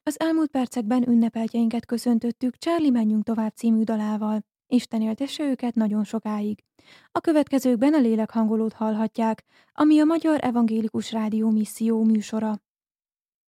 Az elmúlt percekben ünnepeltjeinket köszöntöttük Charlie menjünk tovább című dalával. Isten éltesse őket nagyon sokáig. A következőkben a lélekhangolót hallhatják, ami a Magyar Evangélikus Rádió misszió műsora.